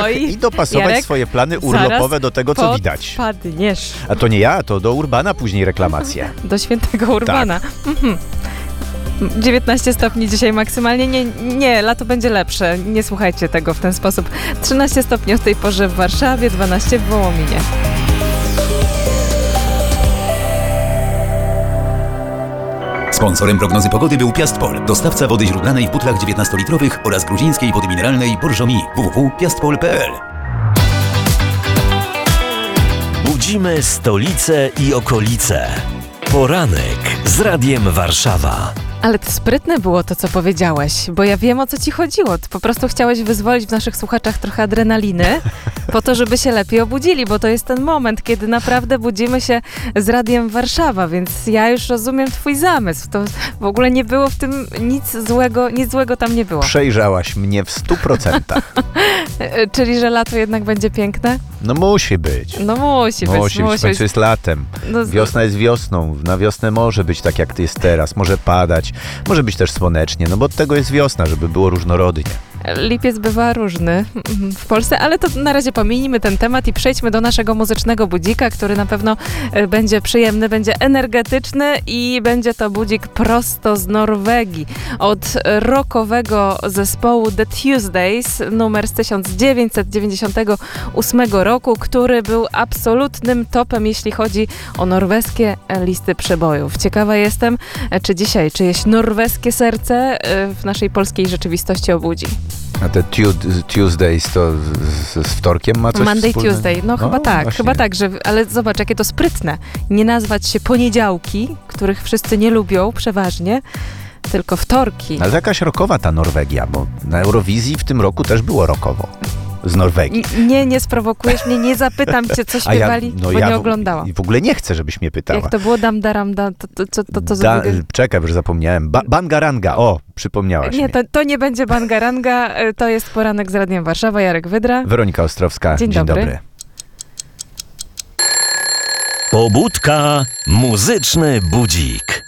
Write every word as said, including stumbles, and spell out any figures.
Oj, i dopasować Jarek, swoje plany urlopowe do tego, co widać. Podpadniesz. A to nie ja, to do Urbana później reklamacje. Do świętego Urbana. Tak. Mhm. dziewiętnaście stopni dzisiaj maksymalnie. Nie, nie, lato będzie lepsze. Nie słuchajcie tego w ten sposób. trzynaście stopni o tej porze w Warszawie, dwanaście w Wołominie. Sponsorem prognozy pogody był Piastpol, dostawca wody źródlanej w butlach dziewiętnastolitrowych oraz gruzińskiej wody mineralnej Bourżomi. w w w kropka piastpol kropka p l. Budzimy stolicę i okolice. Poranek z Radiem Warszawa. Ale to sprytne było to, co powiedziałeś, bo ja wiem, o co ci chodziło. Ty po prostu chciałeś wyzwolić w naszych słuchaczach trochę adrenaliny, po to, żeby się lepiej obudzili, bo to jest ten moment, kiedy naprawdę budzimy się z Radiem Warszawa, więc ja już rozumiem twój zamysł. To w ogóle nie było w tym nic złego, nic złego tam nie było. Przejrzałaś mnie w stu procentach. Czyli, że lato jednak będzie piękne? No musi być. No musi być, Musi być, w końcu jest latem. No, Wiosna jest wiosną. Na wiosnę może być tak, jak to jest teraz. Może padać, może być też słonecznie, no bo od tego jest wiosna, żeby było różnorodnie. Lipiec bywa różny w Polsce, ale to na razie pominijmy ten temat i przejdźmy do naszego muzycznego budzika, który na pewno będzie przyjemny, będzie energetyczny i będzie to budzik prosto z Norwegii. Od rockowego zespołu The Tuesdays, numer z tysiąc dziewięćset dziewięćdziesiątego ósmego roku, który był absolutnym topem, jeśli chodzi o norweskie listy przebojów. Ciekawa jestem, czy dzisiaj czyjeś norweskie serce w naszej polskiej rzeczywistości obudzi. A te tu- Tuesdays to z, z wtorkiem ma coś Monday, wspólnego? Tuesday. No, chyba tak, właśnie. chyba tak, że, ale zobacz, jakie to sprytne. Nie nazwać się poniedziałki, których wszyscy nie lubią przeważnie, tylko wtorki. Ale jakaś rockowa ta Norwegia, bo na Eurowizji w tym roku też było rockowo. Z Norwegii. I, nie, nie sprowokujesz mnie, nie zapytam cię, co śpiewali, no bo ja nie w- oglądałam. I w ogóle nie chcę, żebyś mnie pytała. Jak to było dam daram da, to, to, to, to, to Da, za- czekaj, już zapomniałem. Ba- Bangaranga, o, przypomniałaś Nie, mi. to, to nie będzie Bangaranga, to jest Poranek z Radiem Warszawa, Jarek Wydra. Weronika Ostrowska, Dzień dzień, dobry. dobry. Pobudka, muzyczny budzik.